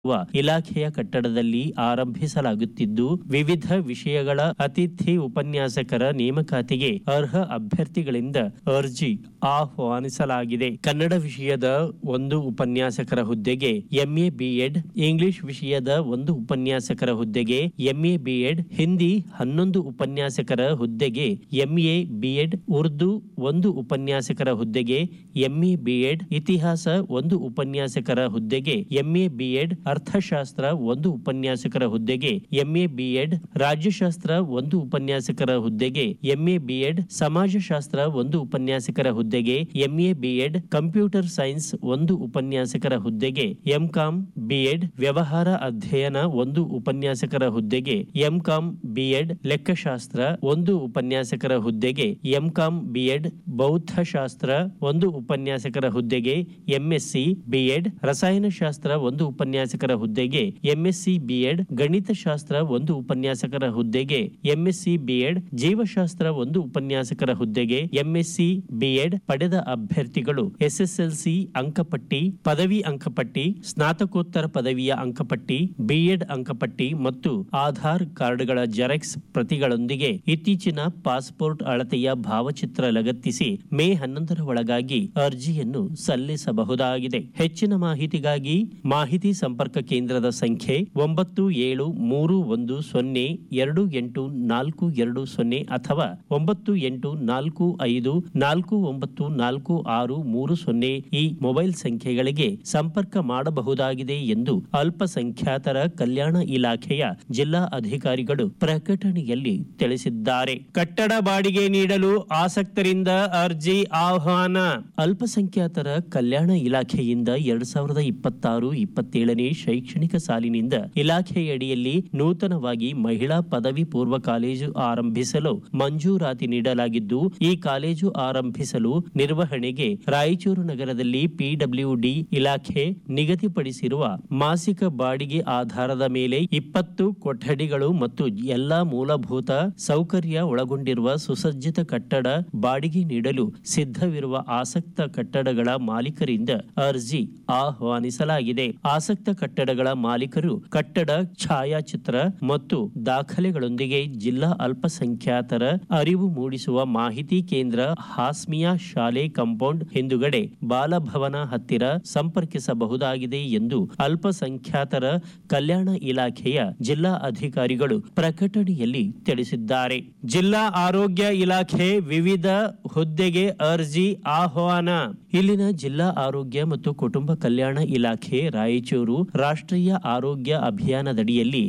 ಇಲಾಖೆಯ ಕಟ್ಟಡದಲ್ಲಿ ಆರಂಭಿಸಲಾಗುತ್ತಿದ್ದು, ವಿವಿಧ ವಿಷಯಗಳ ಅತಿಥಿ ಉಪನ್ಯಾಸಕರ ನೇಮಕಾತಿಗೆ ಅರ್ಹ ಅಭ್ಯರ್ಥಿಗಳಿಂದ ಅರ್ಜಿ ಆಹ್ವಾನಿಸಲಾಗಿದೆ. ಕನ್ನಡ ವಿಷಯದ 1 ಉಪನ್ಯಾಸಕರ ಹುದ್ದೆಗೆ ಎಂಎ ಬಿಎಡ್, ಇಂಗ್ಲಿಷ್ ವಿಷಯದ 1 ಉಪನ್ಯಾಸಕರ ಹುದ್ದೆಗೆ ಎಂಎ ಬಿಎಡ್, ಹಿಂದಿ 11 ಉಪನ್ಯಾಸಕರ ಹುದ್ದೆಗೆ ಎಂಎ ಬಿಎಡ್, ಉರ್ದು 1 ಉಪನ್ಯಾಸಕರ ಹುದ್ದೆಗೆ ಎಂಎ ಬಿಎಡ್, ಇತಿಹಾಸ 1 ಉಪನ್ಯಾಸಕರ ಹುದ್ದೆಗೆ ಎಂಎ ಬಿಎಡ್, ಅರ್ಥಶಾಸ್ತ್ರ 1 ಉಪನ್ಯಾಸಕರ ಹುದ್ದೆಗೆ ಎಂಎ ಬಿಎಡ್, ರಾಜ್ಯಶಾಸ್ತ್ರ 1 ಉಪನ್ಯಾಸಕರ ಹುದ್ದೆಗೆ ಎಂಎ ಬಿಎಡ್, ಸಮಾಜಶಾಸ್ತ್ರ 1 ಉಪನ್ಯಾಸಕರ ಹುದ್ದೆಗೆ ಎಂಎ ಬಿಎಡ್, ಕಂಪ್ಯೂಟರ್ ಸೈನ್ಸ್ 1 ಉಪನ್ಯಾಸಕರ ಹುದ್ದೆಗೆ ಎಂಕಾಂ ಬಿಎಡ್, ವ್ಯವಹಾರ ಅಧ್ಯಯನ 1 ಉಪನ್ಯಾಸಕರ ಹುದ್ದೆಗೆ ಎಂಕಾಂ ಬಿಎಡ್, ಲೆಕ್ಕಶಾಸ್ತ್ರ 1 ಉಪನ್ಯಾಸಕರ ಹುದ್ದೆಗೆ ಎಂಕಾಂ ಬಿಎಡ್, ಬೌದ್ಧಶಾಸ್ತ್ರ 1 ಉಪನ್ಯಾಸಕರ ಹುದ್ದೆಗೆ ಎಂಎಸ್ಸಿ ಬಿಎಡ್, ರಸಾಯನಶಾಸ್ತ್ರ 1 ಉಪನ್ಯಾಸಕರ ಹುದ್ದೆಗೆ ಎಂಎಸ್ಸಿ ಬಿಎಡ್, ಗಣಿತಶಾಸ್ತ್ರ 1 ಉಪನ್ಯಾಸಕರ ಹುದ್ದೆಗೆ ಎಂಎಸ್ಸಿ ಬಿಎಡ್, ಜೀವಶಾಸ್ತ್ರ 1 ಉಪನ್ಯಾಸಕರ ಹುದ್ದೆಗೆ ಎಂಎಸ್ಸಿ ಬಿಎಡ್ ಪಡೆದ ಅಭ್ಯರ್ಥಿಗಳು ಎಸ್ಎಸ್ಎಲ್ಸಿ ಅಂಕಪಟ್ಟಿ, ಪದವಿ ಅಂಕಪಟ್ಟಿ, ಸ್ನಾತಕೋತ್ತರ ಪದವಿಯ ಅಂಕಪಟ್ಟಿ, ಬಿಎಡ್ ಅಂಕಪಟ್ಟಿ ಮತ್ತು ಆಧಾರ್ ಕಾರ್ಡ್ಗಳ ಜೆರಾಕ್ಸ್ ಪ್ರತಿಗಳೊಂದಿಗೆ ಇತ್ತೀಚಿನ ಪಾಸ್ಪೋರ್ಟ್ ಅಳತೆಯ ಭಾವಚಿತ್ರ ಲಗತ್ತಿಸಿ ಮೇ 11ರ ಒಳಗಾಗಿ ಅರ್ಜಿಯನ್ನು ಸಲ್ಲಿಸಬಹುದಾಗಿದೆ. ಹೆಚ್ಚಿನ ಮಾಹಿತಿಗಾಗಿ ಮಾಹಿತಿ ಸಂಪರ್ಕ ಕೇಂದ್ರದ ಸಂಖ್ಯೆ 9710284220 ಅಥವಾ 9845494630 ಈ ಮೊಬೈಲ್ ಸಂಖ್ಯೆಗಳಿಗೆ ಸಂಪರ್ಕ ಮಾಡಬಹುದಾಗಿದೆ ಎಂದು ಅಲ್ಪಸಂಖ್ಯಾತರ ಕಲ್ಯಾಣ ಇಲಾಖೆಯ ಜಿಲ್ಲಾ ಅಧಿಕಾರಿಗಳು ಪ್ರಕಟಣೆಯಲ್ಲಿ ತಿಳಿಸಿದ್ದಾರೆ. ಕಟ್ಟಡ ಬಾಡಿಗೆ ನೀಡಲು ಆಸಕ್ತರಿಂದ ಅರ್ಜಿ ಆಹ್ವಾನ. ಅಲ್ಪಸಂಖ್ಯಾತರ ಕಲ್ಯಾಣ ಇಲಾಖೆಯಿಂದ 2026-27ನೇ ಶೈಕ್ಷಣಿಕ ಸಾಲಿನಿಂದ ಇಲಾಖೆಯಡಿಯಲ್ಲಿ ನೂತನವಾಗಿ ಮಹಿಳಾ ಪದವಿ ಪೂರ್ವ ಕಾಲೇಜು ಆರಂಭಿಸಲು ಮಂಜೂರಾತಿ ನೀಡಲಾಗಿದ್ದು, ಈ ಕಾಲೇಜು ಆರಂಭಿಸಲು ನಿರ್ವಹಣೆಗೆ ರಾಯಚೂರು ನಗರದಲ್ಲಿ ಪಿಡಬ್ಲ್ಯೂಡಿ ಇಲಾಖೆ ನಿಗದಿಪಡಿಸಿರುವ ಮಾಸಿಕ ಬಾಡಿಗೆ ಆಧಾರದ ಮೇಲೆ 20 ಕೊಠಡಿಗಳು ಮತ್ತು ಎಲ್ಲಾ ಮೂಲಭೂತ ಸೌಕರ್ಯ ಒಳಗೊಂಡಿರುವ ಸುಸಜ್ಜಿತ ಕಟ್ಟಡ ಬಾಡಿಗೆ ನೀಡಲು ಸಿದ್ಧವಿರುವ ಆಸಕ್ತ ಕಟ್ಟಡಗಳ ಮಾಲೀಕರಿಂದ ಅರ್ಜಿ ಆಹ್ವಾನಿಸಲಾಗಿದೆ. ಆಸಕ್ತ ಕಟ್ಟಡಗಳ ಮಾಲೀಕರು ಕಟ್ಟಡ ಛಾಯಾಚಿತ್ರ ಮತ್ತು ದಾಖಲೆಗಳೊಂದಿಗೆ ಜಿಲ್ಲಾ ಅಲ್ಪಸಂಖ್ಯಾತರ ಅರಿವು ಮೂಡಿಸುವ ಮಾಹಿತಿ ಕೇಂದ್ರ ಹಾಸ್ಮಿಯಾ ಶಾಲೆ ಕಾಂಪೌಂಡ್ ಹಿಂದುಗಡೆ ಬಾಲಭವನ ಹತ್ತಿರ ಸಂಪರ್ಕಿಸಬಹುದಾಗಿದೆ ಎಂದು ಅಲ್ಪಸಂಖ್ಯಾತರ ಕಲ್ಯಾಣ ಇಲಾಖೆಯ ಜಿಲ್ಲಾ ಅಧಿಕಾರಿಗಳು ಪ್ರಕಟಣೆಯಲ್ಲಿ ತಿಳಿಸಿದ್ದಾರೆ. ಜಿಲ್ಲಾ ಆರೋಗ್ಯ ಇಲಾಖೆ ವಿವಿಧ ಹುದ್ದೆಗೆ ಅರ್ಜಿ ಆಹ್ವಾನ. ಇಲ್ಲಿನ ಜಿಲ್ಲಾ ಆರೋಗ್ಯ ಮತ್ತು ಕುಟುಂಬ ಕಲ್ಯಾಣ ಇಲಾಖೆ ರಾಯಚೂರು ರಾಷ್ಟ್ರೀಯ ಆರೋಗ್ಯ ಅಭಿಯಾನದಡಿಯಲ್ಲಿ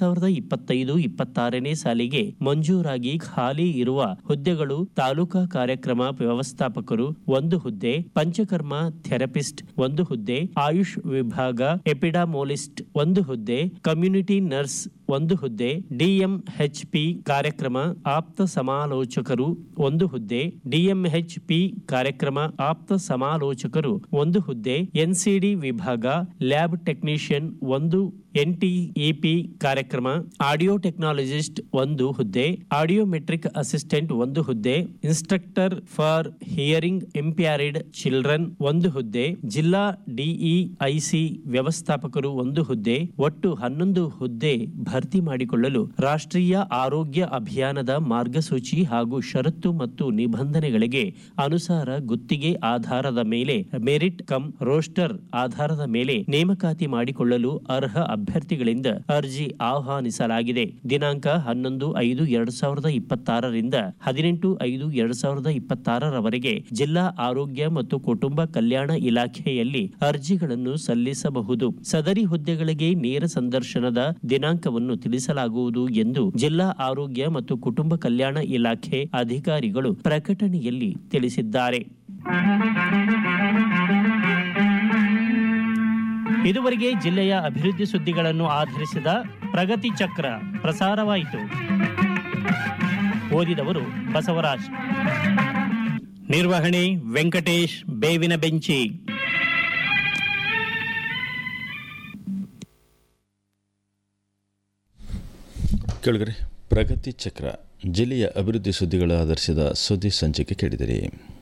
2025-26ನೇ ಸಾಲಿಗೆ ಮಂಜೂರಾಗಿ ಖಾಲಿ ಇರುವ ಹುದ್ದೆಗಳು ತಾಲೂಕಾ ಕಾರ್ಯಕ್ರಮ ವ್ಯವಸ್ಥಾಪಕರು 1 ಹುದ್ದೆ, ಪಂಚಕರ್ಮ ಥೆರಪಿಸ್ಟ್ 1 ಹುದ್ದೆ, ಆಯುಷ್ ವಿಭಾಗ ಎಪಿಡಾಮೋಲಿಸ್ಟ್ 1 ಹುದ್ದೆ, ಕಮ್ಯುನಿಟಿ ನರ್ಸ್ 1 ಹುದ್ದೆ, ಡಿಎಂಎಚ್ಪಿ ಕಾರ್ಯಕ್ರಮ ಆಪ್ತ ಸಮಾಲೋಚಕರು 1 ಹುದ್ದೆ, ಡಿಎಂಎಚ್ಪಿ ಕಾರ್ಯಕ್ರಮ ಆಪ್ತ ಸಮಾಲೋಚಕರು 1 ಹುದ್ದೆ, ಎನ್ಸಿಡಿ ವಿಭಾಗ ಲ್ಯಾಬ್ ಟೆಕ್ನಿಷಿಯನ್ 1, ಎನ್ಟಿಇಪಿ ಕಾರ್ಯಕ್ರಮ ಆಡಿಯೋ ಟೆಕ್ನಾಲಜಿಸ್ಟ್ 1 ಹುದ್ದೆ, ಆಡಿಯೋಮೆಟ್ರಿಕ್ ಅಸಿಸ್ಟೆಂಟ್ 1 ಹುದ್ದೆ, ಇನ್ಸ್ಟ್ರಕ್ಟರ್ ಫಾರ್ ಹಿಯರಿಂಗ್ ಇಂಪ್ಯಾರಿಡ್ ಚಿಲ್ಡ್ರನ್ 1 ಹುದ್ದೆ, ಜಿಲ್ಲಾ ಡಿಇಐಸಿ ವ್ಯವಸ್ಥಾಪಕರು 1 ಹುದ್ದೆ, ಒಟ್ಟು 11 ಹುದ್ದೆ ಭರ್ತಿ ಮಾಡಿಕೊಳ್ಳಲು ರಾಷ್ಟ್ರೀಯ ಆರೋಗ್ಯ ಅಭಿಯಾನದ ಮಾರ್ಗಸೂಚಿ ಹಾಗೂ ಷರತ್ತು ಮತ್ತು ನಿಬಂಧನೆಗಳಿಗೆ ಅನುಸಾರ ಗುತ್ತಿಗೆ ಆಧಾರದ ಮೇಲೆ ಮೆರಿಟ್ ಕಮ್ ರೋಸ್ಟರ್ ಆಧಾರದ ಮೇಲೆ ನೇಮಕಾತಿ ಮಾಡಿಕೊಳ್ಳಲು ಅರ್ಹ ಅಭ್ಯರ್ಥಿಗಳಿಂದ ಅರ್ಜಿ ಆಹ್ವಾನಿಸಲಾಗಿದೆ. ದಿನಾಂಕ 11/5/2026ರಿಂದ 18/5/2026ರವರೆಗೆ ಜಿಲ್ಲಾ ಆರೋಗ್ಯ ಮತ್ತು ಕುಟುಂಬ ಕಲ್ಯಾಣ ಇಲಾಖೆಯಲ್ಲಿ ಅರ್ಜಿಗಳನ್ನು ಸಲ್ಲಿಸಬಹುದು. ಸದರಿ ಹುದ್ದೆಗಳಿಗೆ ನೇರ ಸಂದರ್ಶನದ ದಿನಾಂಕವನ್ನು ತಿಳಿಸಲಾಗುವುದು ಎಂದು ಜಿಲ್ಲಾ ಆರೋಗ್ಯ ಮತ್ತು ಕುಟುಂಬ ಕಲ್ಯಾಣ ಇಲಾಖೆ ಅಧಿಕಾರಿಗಳು ಪ್ರಕಟಣೆಯಲ್ಲಿ ತಿಳಿಸಿದ್ದಾರೆ. ಇದುವರೆಗೆ ಜಿಲ್ಲೆಯ ಅಭಿವೃದ್ಧಿ ಸುದ್ದಿಗಳನ್ನು ಆಧರಿಸಿದ ಪ್ರಗತಿ ಚಕ್ರ ಪ್ರಸಾರವಾಯಿತು. ಓದಿದವರು ಬಸವರಾಜ್. ನಿರ್ವಹಣೆ ವೆಂಕಟೇಶ್ ಬೇವಿನ ಬೆಂಚಿ. ಕೆಳಗಡೆ ಪ್ರಗತಿ ಚಕ್ರ ಜಿಲ್ಲೆಯ ಅಭಿವೃದ್ಧಿ ಸುದ್ದಿಗಳ ಆಧರಿಸಿದ ಸುದ್ದಿ ಸಂಚಿಕೆ ಕೇಳಿದಿರಿ.